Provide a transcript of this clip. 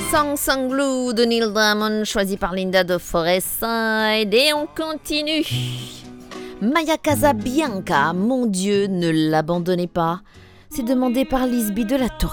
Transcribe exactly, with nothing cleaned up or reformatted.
Sang Sanglou de Neil Diamond, choisi par Linda de Forestside. Et on continue. Maya Casabianca, mon Dieu, ne l'abandonnez pas. C'est demandé par Lisby de la Tour.